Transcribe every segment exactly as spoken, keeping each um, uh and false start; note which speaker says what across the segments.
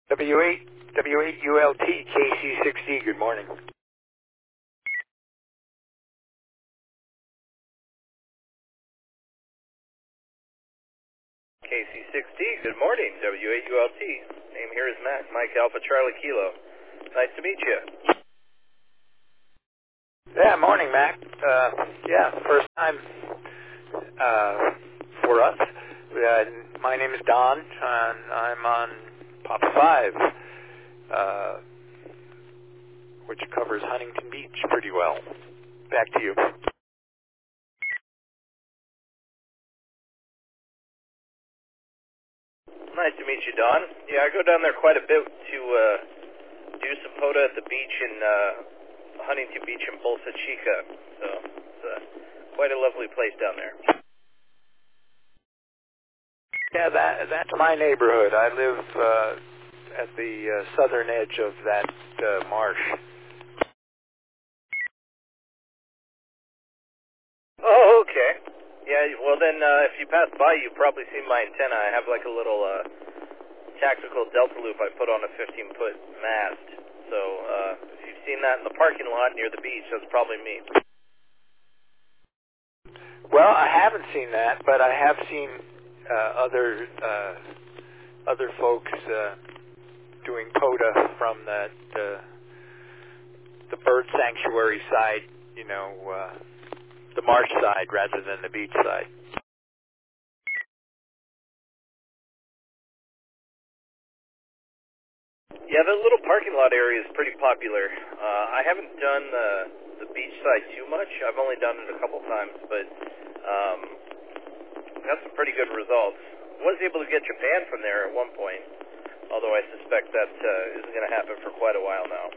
Speaker 1: W eight, W eight U L T, K C six D, good morning.
Speaker 2: K C six D, good morning, W eight U L T. Name here is Matt, Mike Alpha Charlie Kilo. Nice to meet you.
Speaker 1: Yeah, morning, Mac. Uh, yeah, first time uh, for us. Uh, my name is Don, and I'm on Papa five, uh, which covers Huntington Beach pretty well. Back to you.
Speaker 2: Nice to meet you, Don. Yeah, I go down there quite a bit to uh, do some POTA at the beach in uh, Huntington Beach in Bolsa Chica. So it's uh, quite a lovely place down there.
Speaker 1: Yeah, that that's my neighborhood. I live uh, at the uh, southern edge of that uh, marsh.
Speaker 2: Oh, okay. Yeah, well then, uh, if you pass by, you've probably seen my antenna. I have like a little uh, tactical delta loop I put on a fifteen-foot mast. So uh, if you've seen that in the parking lot near the beach, that's probably me.
Speaker 1: Well, I haven't seen that, but I have seen uh, other uh, other folks uh, doing POTA from that uh, the bird sanctuary side, you know, uh, the marsh side rather than the beach side.
Speaker 2: Yeah, the little parking lot area is pretty popular. Uh, I haven't done the, the beach side too much. I've only done it a couple times, but um, got some pretty good results. Was able to get Japan from there at one point, although I suspect that uh, isn't going to happen for quite a while now.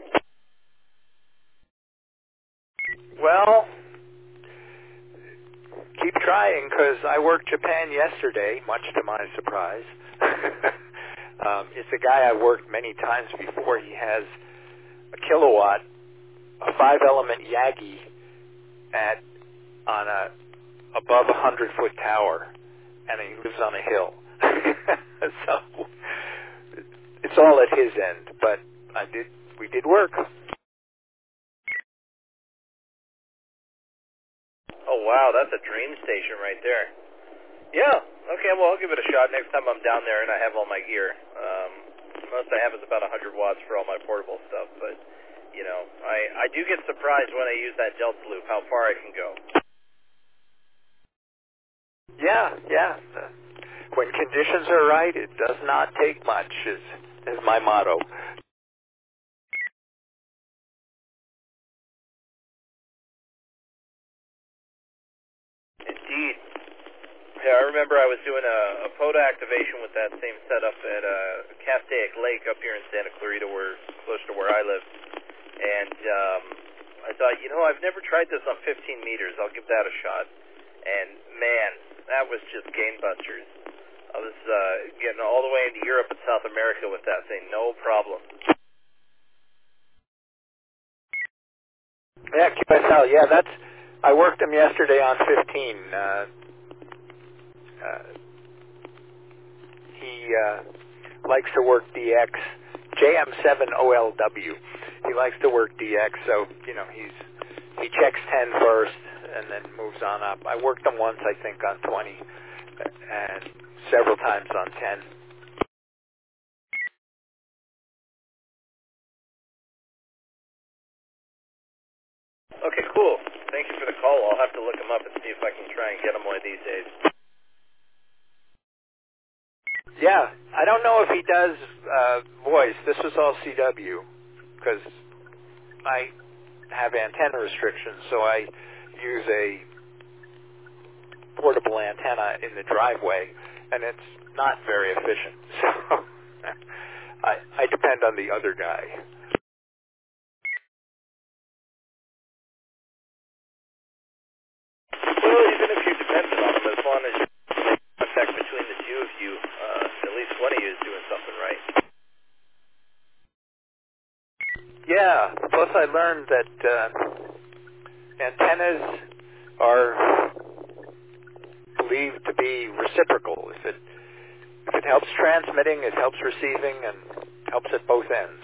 Speaker 1: Well, keep trying, because I worked Japan yesterday, much to my surprise. um, it's a guy I worked many times before. He has a kilowatt, a five-element Yagi at on a above a hundred-foot tower, and he lives on a hill. So it's all at his end, but I did. We did work.
Speaker 2: Oh, wow, that's a dream station right there. Yeah, okay, well, I'll give it a shot next time I'm down there and I have all my gear. Um, most I have is about one hundred watts for all my portable stuff, but, you know, I, I do get surprised when I use that delta loop, how far I can go.
Speaker 1: Yeah, yeah. Uh, when conditions are right, it does not take much, is, is my motto.
Speaker 2: Indeed. Yeah, I remember I was doing a, a POTA activation with that same setup at uh, Castaic Lake up here in Santa Clarita, where close to where I live. And um, I thought, you know, I've never tried this on fifteen meters. I'll give that a shot. And, man, that was just gangbusters. I was uh, getting all the way into Europe and South America with that thing, no problem.
Speaker 1: Yeah, Q S L, yeah, that's, I worked him yesterday on fifteen. Uh, uh, he uh, likes to work D X, J M seven O L W. He likes to work D X, so, you know, he's he checks ten first and then moves on up. I worked him once, I think, on twenty, and several times on ten.
Speaker 2: Okay, cool. Thank you for the call. I'll have to look him up and see if I can try and get him one of these days.
Speaker 1: Yeah, I don't know if he does uh, voice. This was all C W, because I have antenna restrictions, so I use a portable antenna in the driveway, and it's not very efficient. So I, I depend on the other guy.
Speaker 2: Well, even if you depended on him, as long as you contact between the two of you, uh, at least one of you is doing something right.
Speaker 1: Yeah, plus I learned that uh, antennas are believed to be reciprocal. If it if it helps transmitting, it helps receiving, and helps at both ends.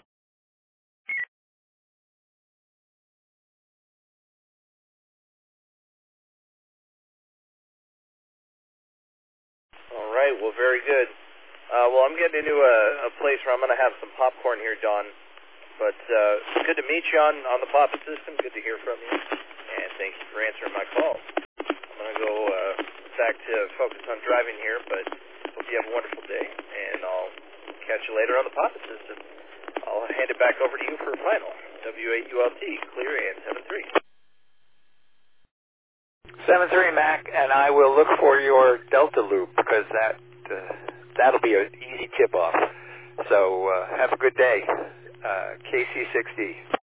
Speaker 2: All right, well, very good. Uh, well, I'm getting into a, a place where I'm going to have some popcorn here, Don. But uh, good to meet you on, on the Papa system. Good to hear from you. And thank you for answering my call. I'm going to go uh, back to focus on driving here, but hope you have a wonderful day. And I'll catch you later on the Papa system. I'll hand it back over to you for a final. W eight U L T, clear and seven three.
Speaker 1: seven three, Mac, and I will look for your Delta loop because that, uh, that'll be an easy tip-off. So uh, have a good day. Uh, K C six D.